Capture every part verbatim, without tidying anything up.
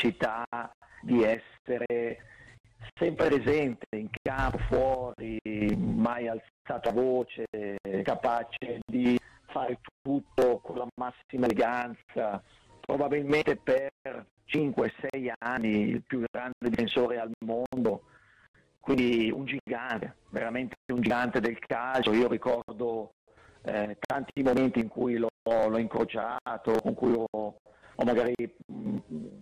capacità di essere sempre presente in campo, fuori, mai alzato a voce, capace di fare tutto con la massima eleganza, probabilmente per cinque sei anni il più grande difensore al mondo, quindi un gigante, veramente un gigante del calcio. Io ricordo eh, tanti momenti in cui l'ho, l'ho incrociato, con cui ho, ho magari mh,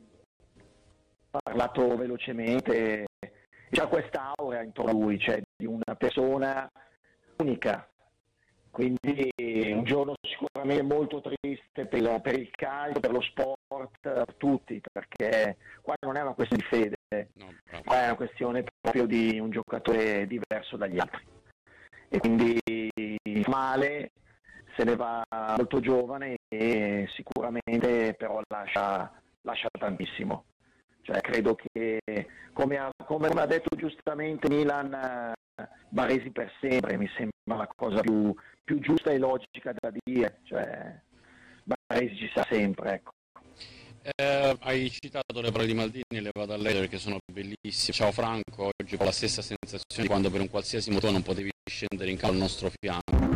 parlato velocemente. C'è quest'aura intorno a lui, cioè di una persona unica, quindi un giorno sicuramente molto triste per, per il calcio, per lo sport, per tutti, perché qua non è una questione di fede, no, qua è una questione proprio di un giocatore diverso dagli altri, e quindi male, se ne va molto giovane e sicuramente però lascia, lascia tantissimo. Cioè, credo che, come ha, come ha detto giustamente Milan, Baresi per sempre, mi sembra la cosa più, più giusta e logica da dire, cioè Baresi ci sta sempre, ecco. Eh, hai citato le parole di Maldini e le vado a leggere perché sono bellissime. Ciao Franco, oggi ho la stessa sensazione di quando per un qualsiasi motivo non potevi scendere in campo al nostro fianco.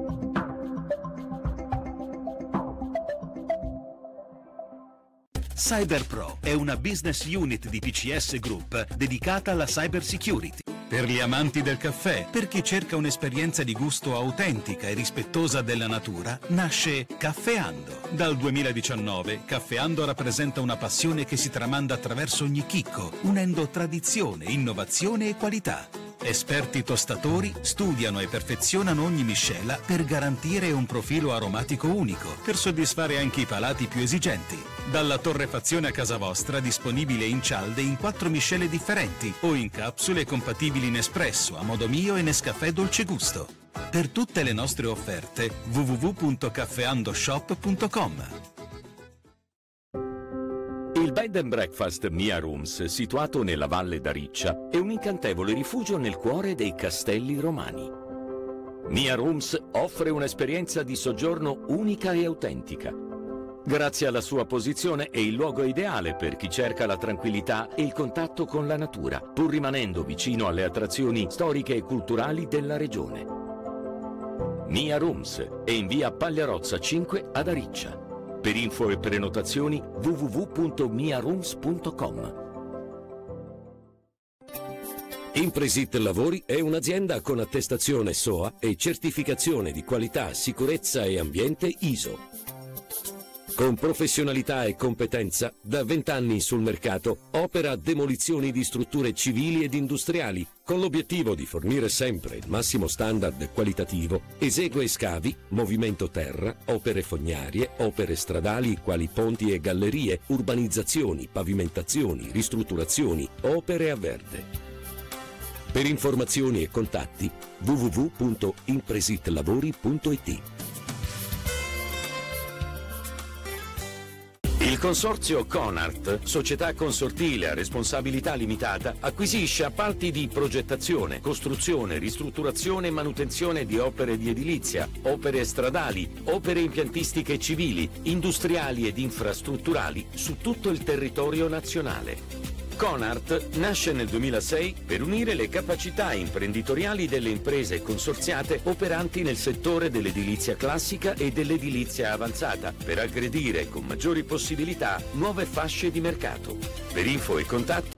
CyberPro è una business unit di P C S Group dedicata alla cyber security. Per gli amanti del caffè, per chi cerca un'esperienza di gusto autentica e rispettosa della natura, nasce Caffeando. Dal duemiladiciannove, Caffeando rappresenta una passione che si tramanda attraverso ogni chicco, unendo tradizione, innovazione e qualità. Esperti tostatori studiano e perfezionano ogni miscela per garantire un profilo aromatico unico, per soddisfare anche i palati più esigenti. Dalla torrefazione a casa vostra, disponibile in cialde in quattro miscele differenti o in capsule compatibili in espresso, a modo mio e Nescafè dolce gusto. Per tutte le nostre offerte w w w punto caffeandoshop punto com. Il Bed and Breakfast Mia Rooms, situato nella Valle d'Ariccia, è un incantevole rifugio nel cuore dei castelli romani. Mia Rooms offre un'esperienza di soggiorno unica e autentica. Grazie alla sua posizione è il luogo ideale per chi cerca la tranquillità e il contatto con la natura, pur rimanendo vicino alle attrazioni storiche e culturali della regione. Mia Rooms è in via Pagliarozza cinque ad Ariccia. Per info e prenotazioni w w w punto mia rooms punto com. Impresit Lavori è un'azienda con attestazione S O A e certificazione di qualità, sicurezza e ambiente I S O. Con professionalità e competenza, da vent'anni sul mercato, opera demolizioni di strutture civili ed industriali, con l'obiettivo di fornire sempre il massimo standard qualitativo, esegue scavi, movimento terra, opere fognarie, opere stradali quali ponti e gallerie, urbanizzazioni, pavimentazioni, ristrutturazioni, opere a verde. Per informazioni e contatti w w w punto impresitlavori punto i t. Il consorzio Conart, società consortile a responsabilità limitata, acquisisce appalti di progettazione, costruzione, ristrutturazione e manutenzione di opere di edilizia, opere stradali, opere impiantistiche civili, industriali ed infrastrutturali su tutto il territorio nazionale. Conart nasce nel duemilasei per unire le capacità imprenditoriali delle imprese consorziate operanti nel settore dell'edilizia classica e dell'edilizia avanzata, per aggredire con maggiori possibilità nuove fasce di mercato. Per info e contatti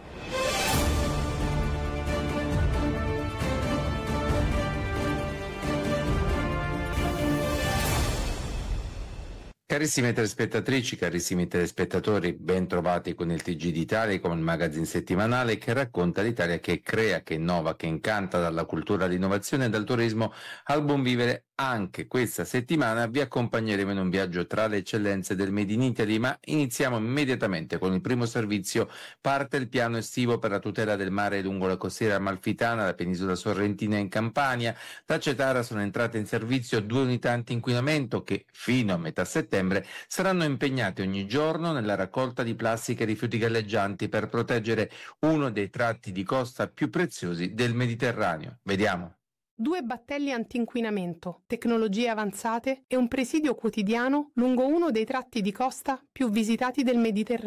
Carissime telespettatrici, carissimi telespettatori, ben trovati con il T G d'Italia, come il magazine settimanale che racconta l'Italia, che crea, che innova, che incanta, dalla cultura all'innovazione e dal turismo al buon vivere. Anche questa settimana vi accompagneremo in un viaggio tra le eccellenze del Made in Italy, ma iniziamo immediatamente con il primo servizio. Parte il piano estivo per la tutela del mare lungo la costiera amalfitana, la penisola sorrentina in Campania. Da Cetara sono entrate in servizio due unità antinquinamento che, fino a metà settembre, saranno impegnate ogni giorno nella raccolta di plastica e rifiuti galleggianti per proteggere uno dei tratti di costa più preziosi del Mediterraneo. Vediamo. Due battelli antinquinamento, tecnologie avanzate e un presidio quotidiano lungo uno dei tratti di costa più visitati del Mediterraneo.